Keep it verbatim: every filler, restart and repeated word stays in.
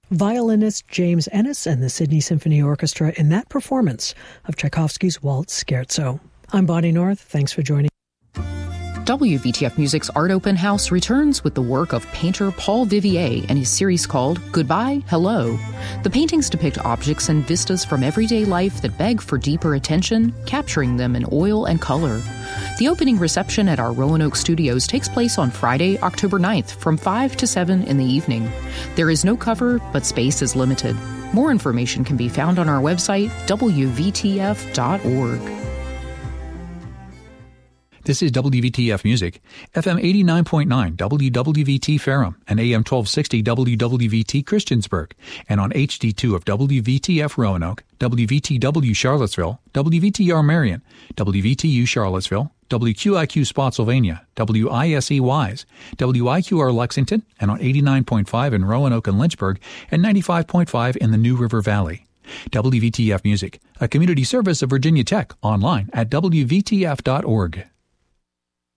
violinist James Ennis and the Sydney Symphony Orchestra in that performance of Tchaikovsky's Waltz Scherzo. I'm Bonnie North. Thanks for joining. W V T F Music's Art Open House returns with the work of painter Paul Vivier and his series called Goodbye, Hello. The paintings depict objects and vistas from everyday life that beg for deeper attention, capturing them in oil and color. The opening reception at our Roanoke Studios takes place on Friday, October ninth from five to seven in the evening. There is no cover, but space is limited. More information can be found on our website, w v t f dot org. This is W V T F Music, F M eighty-nine point nine W W V T Ferrum and A M twelve sixty W W V T Christiansburg, and on H D two of W V T F Roanoke, W V T W Charlottesville, W V T R Marion, W V T U Charlottesville, W Q I Q Spotsylvania, W I S E Wise, W I Q R Lexington, and on eighty-nine point five in Roanoke and Lynchburg, and ninety-five point five in the New River Valley. W V T F Music, a community service of Virginia Tech, online at w v t f dot org.